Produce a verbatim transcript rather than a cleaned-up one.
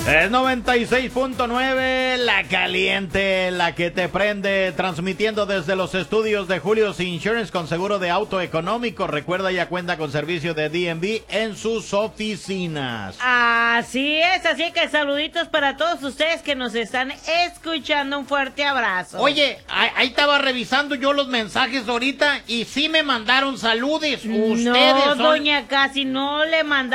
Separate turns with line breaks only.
Es noventa y seis punto nueve, la caliente, la que te prende, transmitiendo desde los estudios de Julio's Insurance con seguro de auto económico. Recuerda, ya cuenta con servicio de D M V en sus oficinas.
Así es, así que saluditos para todos ustedes que nos están escuchando. Un fuerte abrazo.
Oye, ahí, ahí estaba revisando yo los mensajes ahorita y sí me mandaron saludes. Ustedes
no,
son...
doña Casi, no le mandaron